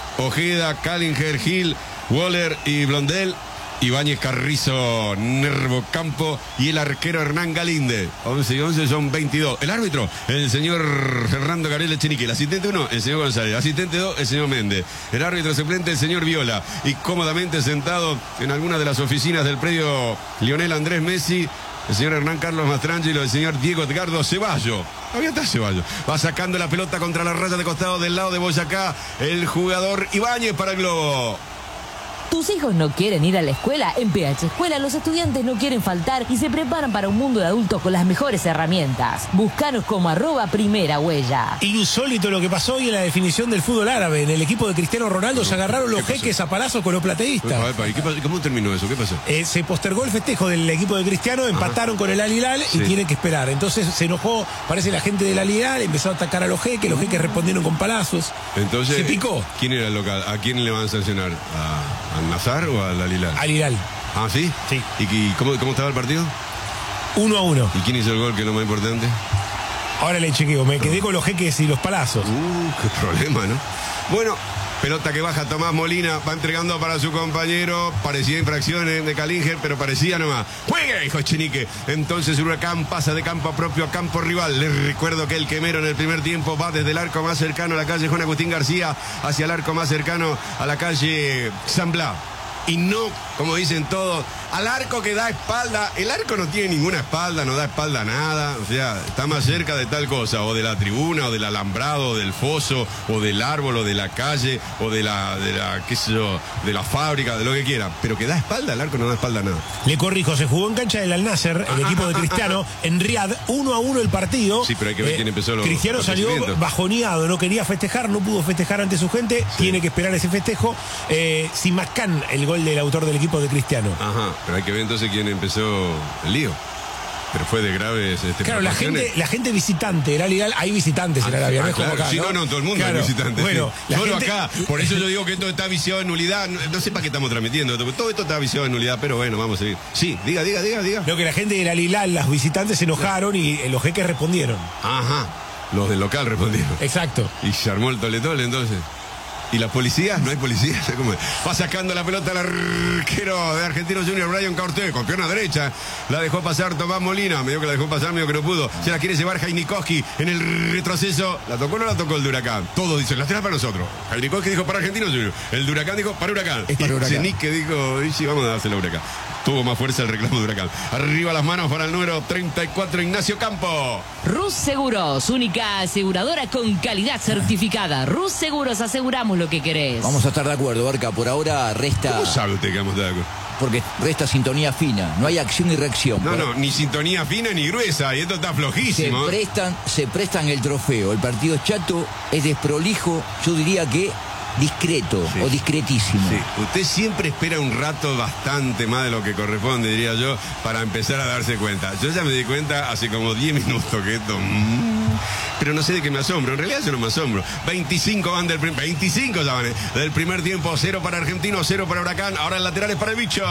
Ojeda, Callinger, Gil, Waller y Blondel. Ibáñez, Carrizo, Nervo, Campo y el arquero Hernán Galíndez. once y once son veintidós. El árbitro, el señor Fernando Gabriel Echenique. El asistente uno, el señor González. El asistente dos, el señor Méndez. El árbitro suplente, el señor Viola. Y cómodamente sentado en alguna de las oficinas del predio Lionel Andrés Messi, el señor Hernán Carlos Mastrangelo, el señor Diego Edgardo Ceballos. Había está Ceballos. Va sacando la pelota contra la raya de costado del lado de Boyacá. El jugador Ibáñez para el Globo. ¿Tus hijos no quieren ir a la escuela? En P H Escuela los estudiantes no quieren faltar y se preparan para un mundo de adultos con las mejores herramientas. Búscanos como arroba primera huella. Insólito lo que pasó hoy en la definición del fútbol árabe. En el equipo de Cristiano Ronaldo se agarraron los jeques a palazos con los plateístas. Epa, epa, ¿y qué pasó? ¿Cómo terminó eso? ¿Qué pasó? Eh, se postergó el festejo del equipo de Cristiano, empataron con el Al Hilal y Sí. tienen que esperar. Entonces se enojó, parece la gente del Al Hilal, empezó a atacar a los jeques, los jeques respondieron con palazos. Entonces, se picó. ¿Quién era el local? ¿A quién le van a sancionar? ¿A, ¿Al Nazar o al Alilal? Al Hilal, Ah, ¿sí? Sí. ¿Y, y cómo, cómo estaba el partido? uno a uno. ¿Y quién hizo el gol, que es lo más importante? Ahora le chequeo, me quedé con los jeques y los palazos. Uh, qué problema, ¿no? Bueno, pelota que baja Tomás Molina, va entregando para su compañero. Parecía infracciones de Callinger, pero parecía nomás. ¡Juegue, hijo Echenique! Entonces Huracán pasa de campo propio a campo rival. Les recuerdo que el quemero en el primer tiempo va desde el arco más cercano a la calle Juan Agustín García hacia el arco más cercano a la calle San Blas. y no, como dicen todos, al arco que da espalda. El arco no tiene ninguna espalda, no da espalda a nada. O sea, está más cerca de tal cosa, o de la tribuna, o del alambrado, o del foso, o del árbol, o de la calle, o de la, de la, qué sé yo, de la fábrica, de lo que quiera. Pero que da espalda, el arco no da espalda a nada. Le corrijo, se jugó en cancha del Al-Nasser, el ah, equipo ah, de Cristiano, ah, ah, en Riad, uno a uno el partido. Sí, pero hay que ver eh, quién empezó los Cristiano salió bajoneado, no quería festejar, no pudo festejar ante su gente, sí. Tiene que esperar ese festejo. Eh, Simacán, el gol del autor del equipo de Cristiano. Ajá, pero hay que ver entonces quién empezó el lío. Pero fue de graves este, claro, la gente, la gente visitante, era legal, hay visitantes ah, en Arabia, ah, no es claro. como acá, Sí, ¿no? no, no, todo el mundo claro. hay visitantes. Bueno, sí. Solo gente... acá, por eso yo digo que esto está viciado en nulidad, no, no sé para qué estamos transmitiendo, todo esto está viciado en nulidad, pero bueno, vamos a seguir. Sí, diga, diga, diga, diga. Lo que la gente del Al-Hilal, los visitantes se enojaron y los jeques respondieron. Ajá, los del local respondieron. Exacto. Y se armó el toletole entonces. ¿Y la policía? No hay policía. ¿Cómo es? Va sacando la pelota el arquero de Argentinos Juniors, Brian Cortés, con pierna derecha. La dejó pasar Tomás Molina. Medio que la dejó pasar, medio que no pudo. Se la quiere llevar Jainikowski en el retroceso. ¿La tocó o no la tocó el de Huracán? Todos dicen, la tierra para nosotros. Jainikowski dijo para Argentinos Juniors. El de Huracán dijo para Huracán. Es para Huracán. Y Chenique dijo, y sí, vamos a dársela a Huracán. Tuvo más fuerza el reclamo de Huracán. Arriba las manos para el número treinta y cuatro, Ignacio Campo. Rus Seguros, única aseguradora con calidad certificada. Rus Seguros, aseguramos lo que querés. Vamos a estar de acuerdo, Barca. Por ahora resta... ¿Cómo sabe usted que vamos a estar de acuerdo? Porque resta sintonía fina. No hay acción y reacción. No, pero... no, ni sintonía fina ni gruesa. Y esto está flojísimo. Se prestan, se prestan el trofeo. El partido es chato, es desprolijo. Yo diría que... discreto, sí. O discretísimo. Sí. Usted siempre espera un rato bastante más de lo que corresponde, diría yo, para empezar a darse cuenta. Yo ya me di cuenta hace como diez minutos que esto... Mmm, pero no sé de qué me asombro. En realidad yo no me asombro. veinticinco van del primer... veinticinco ya van, ¿eh? Del primer tiempo. Cero para Argentino, cero para Huracán. Ahora el lateral es para el bicho.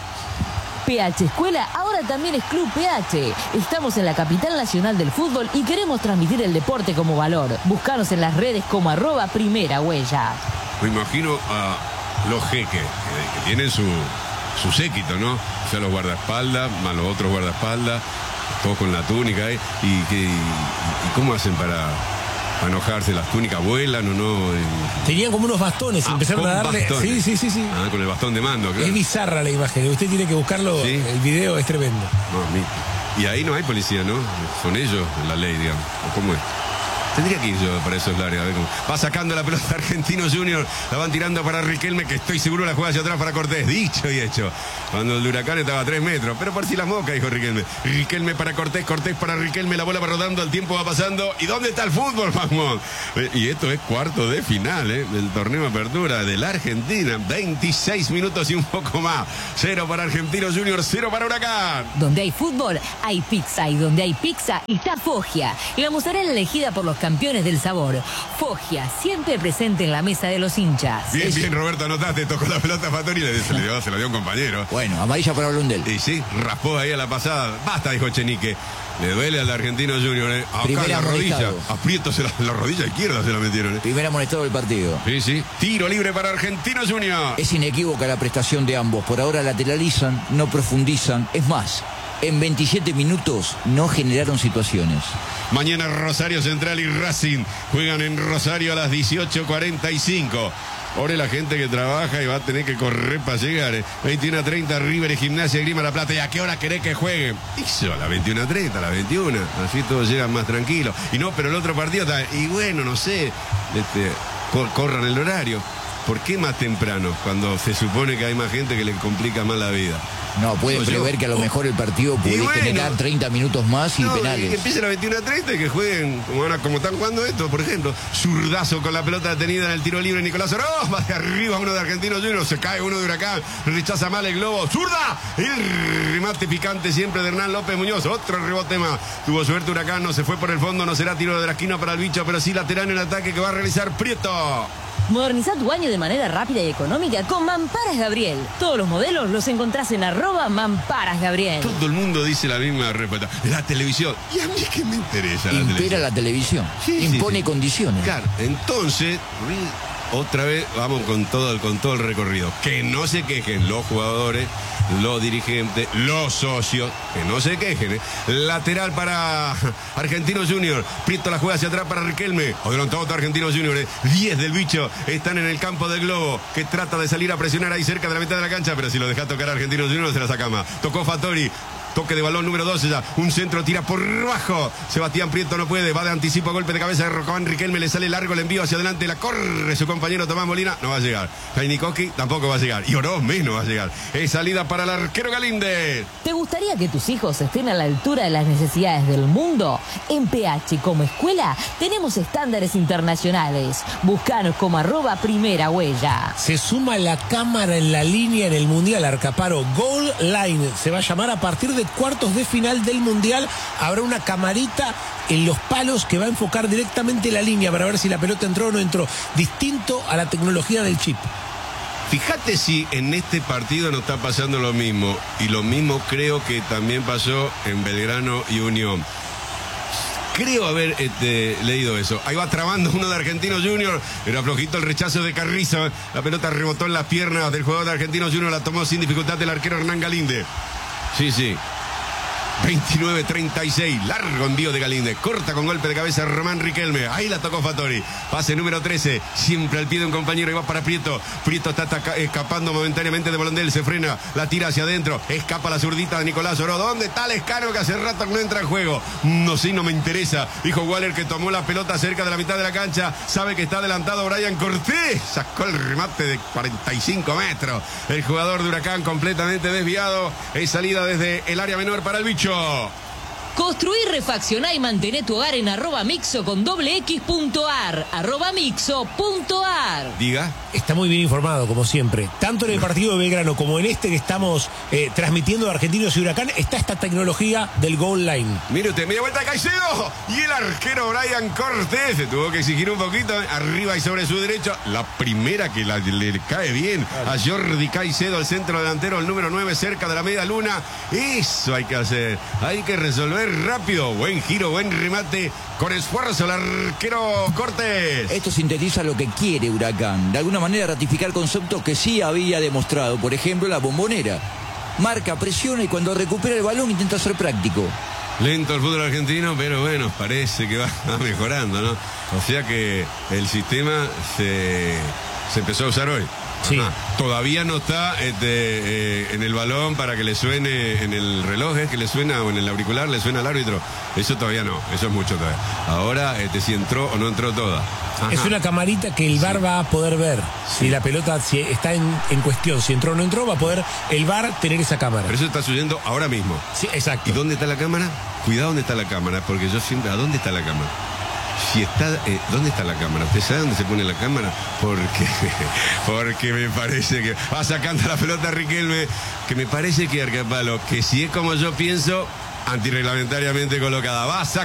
P H Escuela ahora también es Club P H. Estamos en la capital nacional del fútbol y queremos transmitir el deporte como valor. Búscanos en las redes como arroba primera huella. Me imagino a los jeques que, que tienen su, su séquito, ¿no? O sea, los guardaespaldas, más los otros guardaespaldas, todos con la túnica, ¿eh? y, que, y, y cómo hacen para... para enojarse, las túnicas vuelan o no. Tenían como unos bastones, ah, empezaron a darle. Bastones. Sí, sí, sí, sí. Ah, con el bastón de mando, claro. Es bizarra la imagen, usted tiene que buscarlo, ¿sí? El video es tremendo. No, mi... Y ahí no hay policía, ¿no? Son ellos la ley, digamos. ¿Cómo es? Tendría que ir yo para esos lares, a ver cómo. Va sacando la pelota Argentino Junior, la van tirando para Riquelme, que estoy seguro la juega hacia atrás para Cortés. Dicho y hecho. Cuando el de Huracán estaba a tres metros, pero por si las moscas, dijo Riquelme. Riquelme para Cortés, Cortés para Riquelme, la bola va rodando, el tiempo va pasando. ¿Y dónde está el fútbol, mamón? Y esto es cuarto de final, ¿eh? Del torneo de apertura de la Argentina. veintiséis minutos y un poco más. Cero para Argentino Junior, cero para Huracán. Donde hay fútbol, hay pizza. Y donde hay pizza, está Foggia. Y la mozzarella elegida por los campeones del sabor. Foggia, siempre presente en la mesa de los hinchas. Bien, bien, Roberto, anotaste, tocó la pelota a Fatoni y le, se, le dio, se la dio a un compañero. Bueno, amarilla para Blondel. Y sí, raspó ahí a la pasada. Basta, dijo Chenique. Le duele al Argentino Junior, ¿eh? Acá Primera la rodilla. amonestado. Aprieto, se la, la rodilla izquierda se la metieron, ¿eh? Primer amonestado del partido. Sí, sí. Tiro libre para Argentino Junior. Es inequívoca la prestación de ambos. Por ahora lateralizan, no profundizan. Es más, en veintisiete minutos no generaron situaciones. Mañana Rosario Central y Racing juegan en Rosario a las dieciocho cuarenta y cinco. Ahora la gente que trabaja y va a tener que correr para llegar. ¿eh? veintiuno a treinta, River y Gimnasia Grima La Plata. ¿Y a qué hora querés que jueguen? Hizo a las veintiuno a treinta, a las veintiuna. Así todos llegan más tranquilos. Y no, pero el otro partido está... Y bueno, no sé, este, cor corran el horario. ¿Por qué más temprano? Cuando se supone que hay más gente que le complica más la vida. No, pueden no, prever yo, que a lo mejor el partido puede bueno, generar treinta minuos más y no, penales. Que empiece a las veintiuno a treinta y que jueguen como, van a, como están jugando esto, por ejemplo. Zurdazo con la pelota detenida en el tiro libre. Nicolás Oroz va de arriba uno de Argentinos Juniors. Se cae uno de Huracán. Rechaza mal el globo. ¡Zurda! El remate picante siempre de Hernán López Muñoz. Otro rebote más. Tuvo suerte Huracán. No se fue por el fondo. No será tiro de la esquina para el bicho, pero sí lateral en el ataque que va a realizar Prieto. Moderniza tu baño de manera rápida y económica con Mamparas Gabriel. Todos los modelos los encontrás en arroba Mamparas Gabriel. Todo el mundo dice la misma respuesta. La televisión. ¿Y a mí qué me interesa la Impera televisión? la televisión. Sí, Impone sí, sí. condiciones. Claro, entonces otra vez vamos con todo, el, con todo el recorrido. Que no se quejen los jugadores, los dirigentes, los socios, que no se quejen. ¿eh? Lateral para Argentinos Junior. Prieto la juega hacia atrás para Riquelme. Adelantado Argentinos Junior. ¿eh? diez del bicho están en el campo del Globo, que trata de salir a presionar ahí cerca de la mitad de la cancha, pero si lo deja tocar a Argentinos Junior se la saca más. Tocó Fattori. Toque de balón número doce ya. Un centro tira por bajo. Sebastián Prieto no puede. Va de anticipo a golpe de cabeza de Rocabán Riquelme. Le sale largo el envío hacia adelante. La corre su compañero Tomás Molina. No va a llegar. Jainikoski tampoco va a llegar. Y Oroz menos va a llegar. Es salida para el arquero Galíndez. ¿Te gustaría que tus hijos estén a la altura de las necesidades del mundo? En P H como escuela tenemos estándares internacionales. Búscanos como arroba primera huella. Se suma la cámara en la línea en el Mundial Arcaparo. Goal Line se va a llamar a partir de cuartos de final del Mundial. Habrá una camarita en los palos que va a enfocar directamente la línea para ver si la pelota entró o no entró. Distinto a la tecnología del chip. Fíjate si en este partido no está pasando lo mismo. Y lo mismo creo que también pasó en Belgrano y Unión. Creo haber este, leído eso. Ahí va trabando uno de Argentinos Junior. Era flojito el rechazo de Carrizo. La pelota rebotó en las piernas del jugador de Argentinos Junior. La tomó sin dificultad el arquero Hernán Galíndez. Sí, sí. veintinueve treinta y seis, largo envío de Galíndez, corta con golpe de cabeza Román Riquelme, ahí la tocó Fattori, pase número trece, siempre al pie de un compañero y va para Prieto. Prieto está escapando momentáneamente de Blondel, se frena, la tira hacia adentro, escapa la zurdita de Nicolás Oro. ¿Dónde está Lescano que hace rato no entra en juego? No sé, no me interesa, dijo Waller, que tomó la pelota cerca de la mitad de la cancha, sabe que está adelantado Brian Cortés, sacó el remate de cuarenta y cinco metros, el jugador de Huracán completamente desviado, es salida desde el área menor para el bicho. Construí, refaccioná y mantené tu hogar en arroba mixo con doble x punto ar, arroba mixo punto ar. Diga. Está muy bien informado, como siempre. Tanto en el partido de Belgrano como en este que estamos eh, transmitiendo de Argentinos y Huracán, está esta tecnología del goal line. Mire usted, media vuelta Caicedo. Y el arquero Brian Cortés se tuvo que exigir un poquito. Arriba y sobre su derecho. La primera que la, le cae bien a Jordi Caicedo, el centro delantero, el número nueve, cerca de la media luna. Eso hay que hacer. Hay que resolver rápido. Buen giro, buen remate. Con esfuerzo el arquero Cortés. Esto sintetiza lo que quiere Huracán. De alguna manera ratificar conceptos que sí había demostrado. Por ejemplo, la Bombonera. Marca, presiona y cuando recupera el balón intenta ser práctico. Lento el fútbol argentino, pero bueno, parece que va mejorando, ¿no? O sea que el sistema se, se empezó a usar hoy. Sí. Ajá. Todavía no está este, eh, en el balón para que le suene en el reloj, es que le suena, o en el auricular le suena al árbitro. Eso todavía no, eso es mucho todavía. Ahora, este, si entró o no entró toda. Ajá. Es una camarita que el V A R sí. va a poder ver. Sí. Si la pelota si está en, en cuestión, si entró o no entró, va a poder el V A R tener esa cámara. Pero eso está sucediendo ahora mismo. Sí, exacto. ¿Y dónde está la cámara? Cuidado dónde está la cámara, porque yo siempre, ¿a dónde está la cámara? Si está, eh, ¿dónde está la cámara? ¿Usted sabe dónde se pone la cámara? Porque, porque me parece que va sacando la pelota Riquelme, que me parece que Arcapalo, que si es como yo pienso, antirreglamentariamente colocada, va a sacar